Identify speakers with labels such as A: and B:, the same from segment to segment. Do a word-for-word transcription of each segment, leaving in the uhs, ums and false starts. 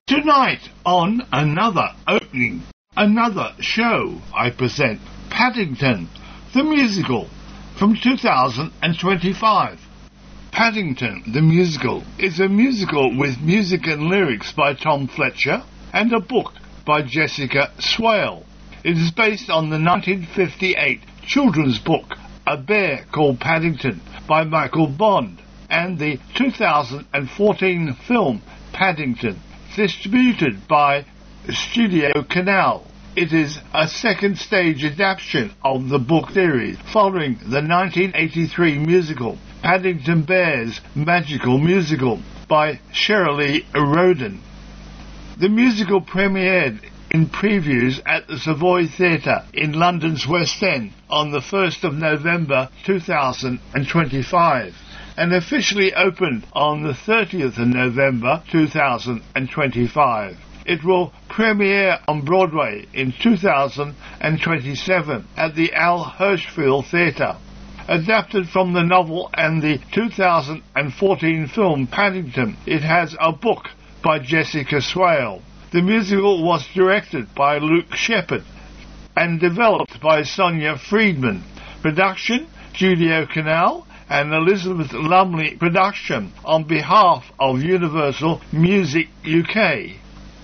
A: Tonight on Another Opening, Another Show, I present Paddington, the musical, from two thousand twenty-five. Paddington, the musical, is a musical with music and lyrics by Tom Fletcher and a book by Jessica Swale. It is based on the nineteen fifty-eight children's book A Bear Called Paddington by Michael Bond and the two thousand fourteen film Paddington, distributed by Studio Canal. It is a second stage adaptation of the book series following the nineteen eighty-three musical Paddington Bear's Magical Musical by Shirley Roden. The musical premiered in previews at the Savoy Theatre in London's West End on the first of November two thousand twenty-five and officially opened on the thirtieth of November two thousand twenty-five. It will premiere on Broadway in two thousand twenty-seven at the Al Hirschfeld Theatre. Adapted from the novel and the two thousand fourteen film Paddington, it has a book by Jessica Swale. The musical was directed by Luke Sheppard and developed by Sonia Friedman. Production, Studio Canal and Elizabeth Lumley Production on behalf of Universal Music U K.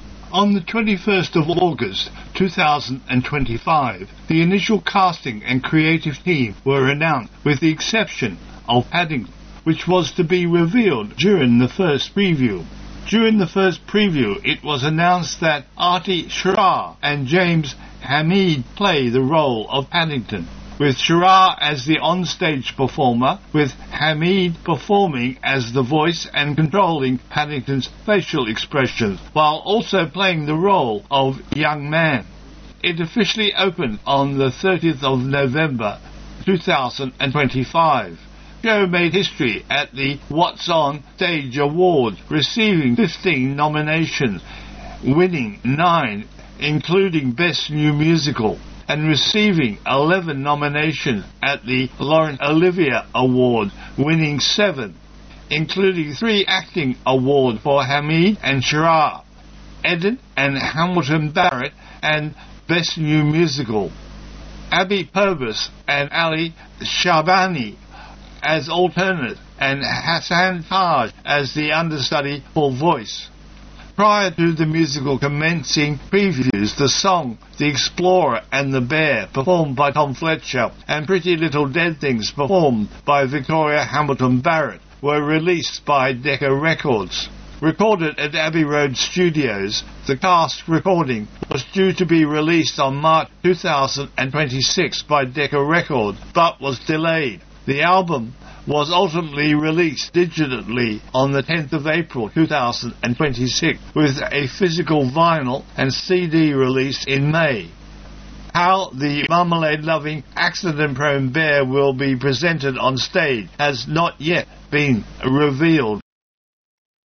A: On the twenty-first of August two thousand twenty-five, the initial casting and creative team were announced, with the exception of Paddington, which was to be revealed during the first preview. During the first preview, it was announced that Artie Sharar and James Hamid play the role of Paddington, with Sharar as the onstage performer, with Hamid performing as the voice and controlling Paddington's facial expressions, while also playing the role of young man. It officially opened on the thirtieth of November two thousand twenty-five. The show made history at the What's On Stage Awards, receiving fifteen nominations, winning nine, including Best New Musical, and receiving eleven nominations at the Laurence Olivier Award, winning seven, including three acting awards for Hamid and Sharar, Eden and Hamilton Barrett, and Best New Musical. Abby Purvis and Ali Shabani as alternate, and Hassan Taj as the understudy for voice. Prior to the musical commencing previews, the song The Explorer and the Bear, performed by Tom Fletcher, and Pretty Little Dead Things, performed by Victoria Hamilton Barrett, were released by Decca Records. Recorded at Abbey Road Studios, the cast recording was due to be released on March two thousand twenty-six by Decca Records, but was delayed. The album was ultimately released digitally on the tenth of April two thousand twenty-six, with a physical vinyl and C D release in May. How the marmalade-loving, accident-prone bear will be presented on stage has not yet been revealed.